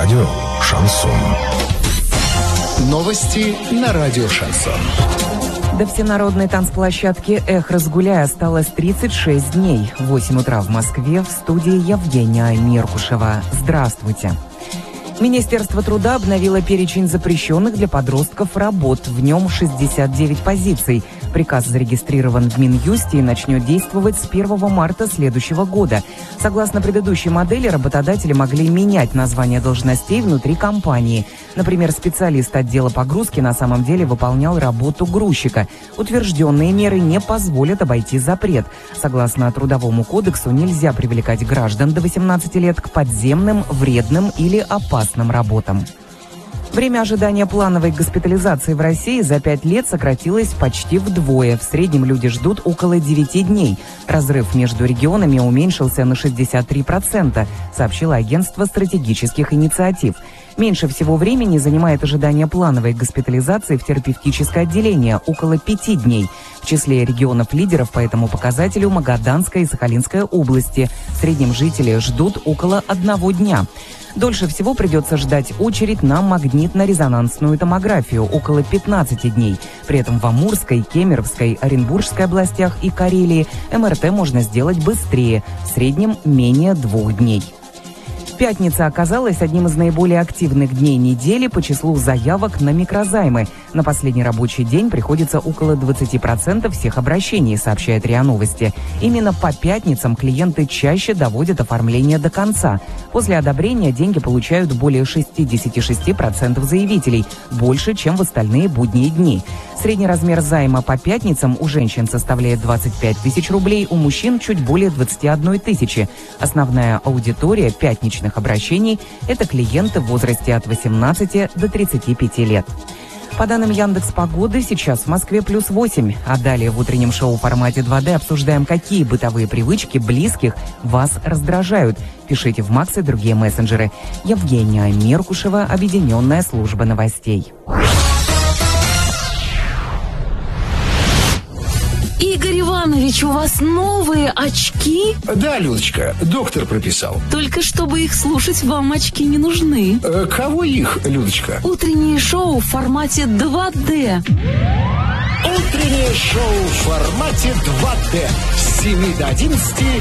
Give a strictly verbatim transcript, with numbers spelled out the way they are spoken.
Радио «Шансон». Новости на радио «Шансон». До всенародной танцплощадки «Эх, разгуляй» осталось тридцать шесть дней. В восемь утра в Москве. В студии Евгения Меркушева. Здравствуйте. Министерство труда обновило перечень запрещенных для подростков работ. В нем шестьдесят девять позиций. Приказ зарегистрирован в Минюсте и начнет действовать с первого марта следующего года. Согласно предыдущей модели, работодатели могли менять название должностей внутри компании. Например, специалист отдела погрузки на самом деле выполнял работу грузчика. Утвержденные меры не позволят обойти запрет. Согласно Трудовому кодексу, нельзя привлекать граждан до восемнадцати лет к подземным, вредным или опасным работам. Время ожидания плановой госпитализации в России за пять лет сократилось почти вдвое. В среднем люди ждут около девяти дней. Разрыв между регионами уменьшился на шестьдесят три процента, сообщило агентство стратегических инициатив. Меньше всего времени занимает ожидание плановой госпитализации в терапевтическое отделение – около пяти дней. В числе регионов-лидеров по этому показателю Магаданская и Сахалинская области. В среднем жители ждут около одного дня. Дольше всего придется ждать очередь на магнитно-резонансную томографию – около пятнадцати дней. При этом в Амурской, Кемеровской, Оренбургской областях и Карелии эм эр тэ можно сделать быстрее – в среднем менее двух дней. Пятница оказалась одним из наиболее активных дней недели по числу заявок на микрозаймы. На последний рабочий день приходится около двадцати процентов всех обращений, сообщает РИА Новости. Именно по пятницам клиенты чаще доводят оформление до конца. После одобрения деньги получают более шестидесяти шести процентов заявителей, больше, чем в остальные будние дни. Средний размер займа по пятницам у женщин составляет двадцать пять тысяч рублей, у мужчин чуть более двадцати одной тысячи. Основная аудитория пятничных обращений – это клиенты в возрасте от восемнадцати до тридцати пяти лет. По данным Яндекс.Погоды, сейчас в Москве плюс восемь. А далее в утреннем шоу в формате два дэ обсуждаем, какие бытовые привычки близких вас раздражают. Пишите в Макс и другие мессенджеры. Евгения Меркушева, Объединенная служба новостей. Игорь Иванович, у вас новые очки? Да, Людочка, доктор прописал. Только чтобы их слушать, вам очки не нужны. Э, кого их, Людочка? Утреннее шоу в формате два дэ. Утреннее шоу в формате два дэ с семи до одиннадцати